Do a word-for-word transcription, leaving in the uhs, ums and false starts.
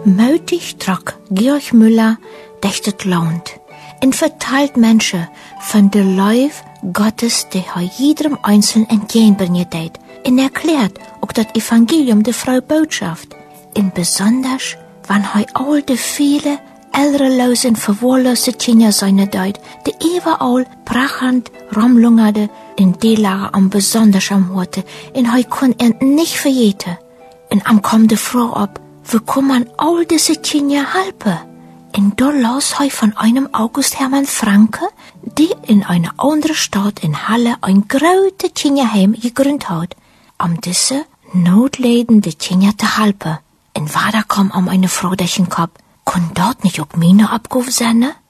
Mutig trok Georg Müller durch das Land und verteilt Menschen von der Liebe Gottes, die er jedem Einzelnen entgegenbringen hat, und erklärt auch das Evangelium der Frau Botschaft. Und besonders, wenn er all die viele älterlose und verwahrloste Kinder seine Deut, die überall prachend rumlungerte, in die lagen am besonders am Horte, und er kon er nicht vergeten. Und am kam die Frau ab, wie kann man all diese Kinder helfen? Und da las er von einem August Hermann Franke, die in einer anderen Stadt in Halle ein großes Kinderheim gegründet hat, um diese notleidende Kinder zu helfen. Und weiter kam um eine Frau durch den Kopf, kann dort nicht auch meine Abgabe sein?